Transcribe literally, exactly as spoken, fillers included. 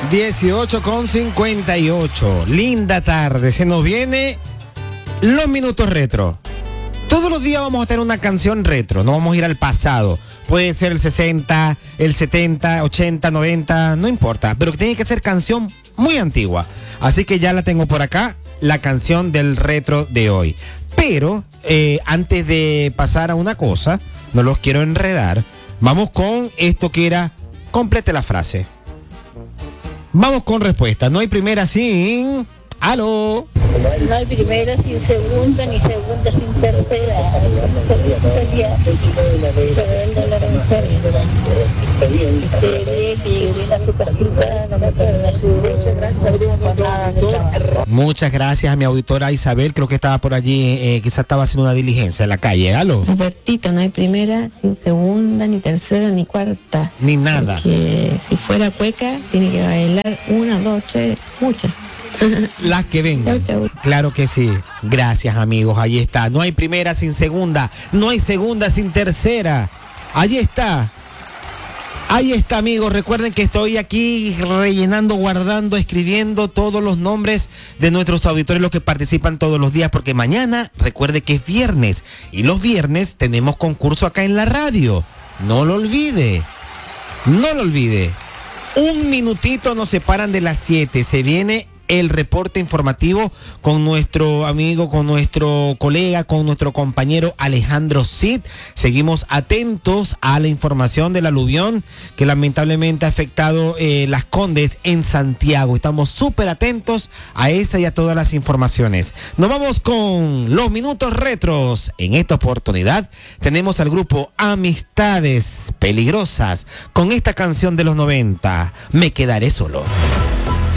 dieciocho con cincuenta y ocho. Linda tarde. Se nos viene los minutos retro. Todos los días vamos a tener una canción retro. No vamos a ir al pasado. Puede ser el sesenta, el setenta, ochenta, noventa, no importa. Pero que tiene que ser canción muy antigua. Así que ya la tengo por acá, la canción del retro de hoy. Pero eh, antes de pasar a una cosa, no los quiero enredar. Vamos con esto que era, complete la frase. Vamos con respuesta. No hay primera sin... ¡Aló! No hay primera sin segunda, ni segunda sin tercera. Eso sería Isabel de la González. Usted ve que llegué a la supercita, como termina su jornada de trabajo. Muchas gracias a mi auditora Isabel. Creo que estaba por allí, eh, quizás estaba haciendo una diligencia en la calle. ¿Aló? Robertito, no hay primera sin segunda, ni tercera, ni cuarta. Ni nada. Porque si fuera cueca, tiene que bailar una, dos, tres, muchas. Las que vengan. Chau, chau. Claro que sí. Gracias, amigos. Ahí está. No hay primera sin segunda. No hay segunda sin tercera. Ahí está. Ahí está, amigos. Recuerden que estoy aquí rellenando, guardando, escribiendo todos los nombres de nuestros auditores, los que participan todos los días, porque mañana, recuerde que es viernes. Y los viernes tenemos concurso acá en la radio. No lo olvide. No lo olvide. Un minutito nos separan de las siete. Se viene el reporte informativo con nuestro amigo, con nuestro colega, con nuestro compañero Alejandro Cid. Seguimos atentos a la información del aluvión que lamentablemente ha afectado eh, Las Condes en Santiago. Estamos súper atentos a esa y a todas las informaciones. Nos vamos con los minutos retros. En esta oportunidad tenemos al grupo Amistades Peligrosas con esta canción de los noventa, Me Quedaré Solo.